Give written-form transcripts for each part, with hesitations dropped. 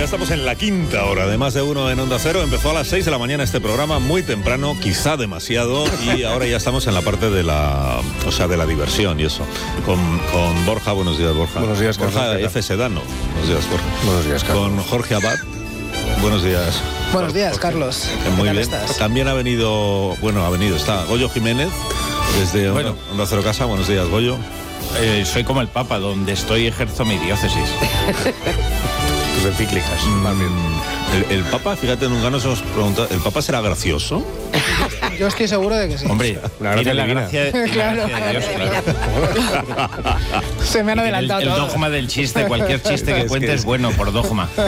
Ya estamos en la quinta hora de Más de Uno en Onda Cero. Empezó a las 6 de la mañana este programa, muy temprano, quizá demasiado, y ahora ya estamos en la parte de la diversión y eso. Con Borja, buenos días, Borja. Buenos días, Carlos. Borja F. Sedano. Buenos días, Borja. Buenos días, Carlos. Con Jorge Abad. Buenos días. Buenos días, Jorge. Carlos. Muy bien. ¿Estás? También está Goyo Jiménez, desde Onda Cero Casa. Buenos días, Goyo. Soy como el Papa, donde estoy ejerzo mi diócesis. Tus encíclicas, más bien. El Papa, fíjate, nunca nos hemos preguntado, ¿el Papa será gracioso? Yo estoy seguro de que sí. Hombre, La gracia la divina. gracia, Claro. la gracia de Dios, claro. Se me han adelantado El todos. dogma del chiste, cualquier chiste que cuente es bueno por dogma. No,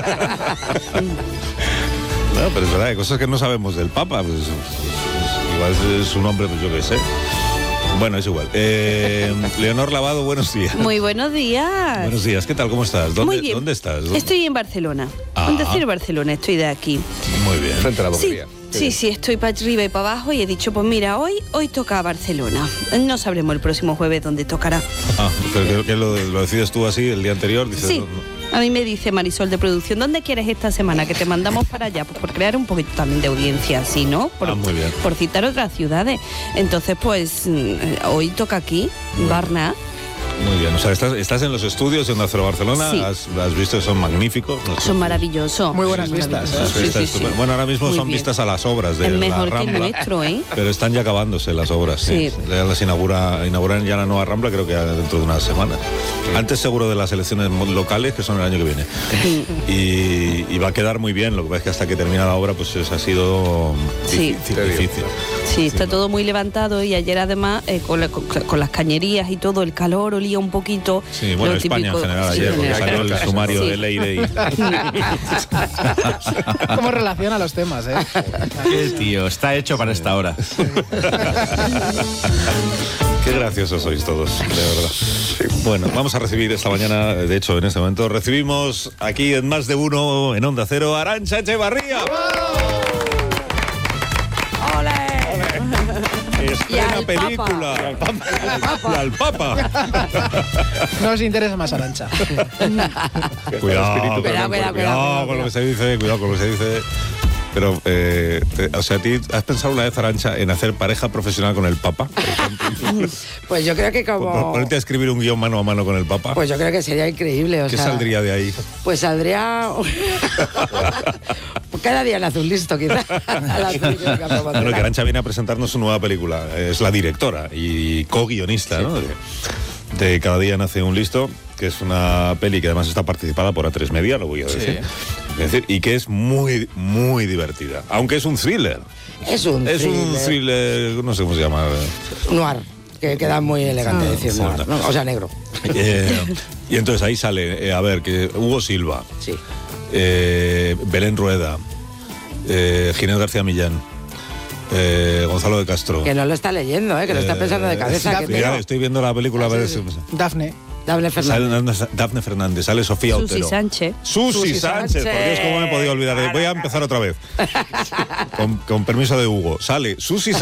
pero es verdad, hay cosas que no sabemos del Papa. Pues, igual es un hombre, pues yo qué sé. Bueno, es igual. Leonor Lavado, buenos días. Muy buenos días. Buenos días, ¿qué tal? ¿Cómo estás? Muy bien. ¿Dónde estás? Estoy en Barcelona. Ah. Onda Cero Barcelona, estoy de aquí. Muy bien. Frente a la Sí, boquería. sí, estoy para arriba y para abajo y he dicho, pues mira, hoy toca Barcelona. No sabremos el próximo jueves dónde tocará. Ah, pero que lo decides tú así el día anterior. Dices, Sí, no. a mí me dice Marisol de producción, ¿dónde quieres esta semana? Que te mandamos para allá, pues por crear un poquito también de audiencia, así, ¿no? Muy bien. Por citar otras ciudades. Entonces, pues, hoy toca aquí, Barna. Muy bien, o sea, estás en los estudios de Onda Cero Barcelona, Sí. has visto que son magníficos. Son maravillosos. Muy buenas vistas, Maravillosos. Las vistas Sí, sí, sí. estupendas. Bueno, ahora mismo Muy son bien. vistas a las obras de Es la mejor que el Rambla, nuestro, ¿eh? pero están ya acabándose las obras. Sí. Sí. Ya las inauguran ya la nueva Rambla, creo que dentro de unas semanas. Antes seguro de las elecciones locales, que son el año que viene. Y va a quedar muy bien, lo que pasa es que hasta que termina la obra, pues ha sido Sí. difícil. Sí, está todo muy levantado y ayer además con las cañerías y todo, el calor olía un poquito. Sí, bueno, lo España típico- en general sí, ayer, en porque general. salió el sumario Sí. de Leire y... ¿Cómo relaciona los temas, eh? Qué tío, está hecho para esta hora. Qué graciosos sois todos, de verdad. Bueno, vamos a recibir esta mañana, de hecho, en este momento, recibimos aquí en Más de Uno, en Onda Cero, Arantxa Echevarría. Y Estrena al película. Al Papa. No os interesa más Arantxa. Cuidado, Cuidado. con lo que se dice, cuidado con lo que se dice. Pero, o sea, ¿a ti has pensado una vez, Arantxa, en hacer pareja profesional con el Papa? Por ejemplo? Pues yo creo que como... Ponerte a escribir un guión mano a mano con el Papa. Pues yo creo que sería increíble, o ¿Qué sea... saldría de ahí? Pues saldría... Cada día le hace un listo, quizás. Bueno, que Arantxa viene a presentarnos su nueva película. Es la directora y co-guionista, ¿no? De Cada día nace un listo, que es una peli que además está participada por A3 Media, lo voy a decir. Es decir, y que es muy, muy divertida. Aunque es un thriller. Es un thriller, no sé cómo se llama. Noir, que queda muy elegante decir sí, noir, ¿no? O sea, negro. Y entonces ahí sale, que Hugo Silva, Sí. Belén Rueda, Ginés García Millán, Gonzalo de Castro. Que no lo está leyendo, que lo está pensando de cabeza. Que Mira, tengo. estoy viendo la película a ver si... Dafne. Dable Fernández. Sale Dafne Fernández, sale Sofía Susi Otero. Sánchez. Susi Sánchez, por Dios, cómo me he podido olvidar. Voy a empezar otra vez. Con permiso de Hugo. Sale Susi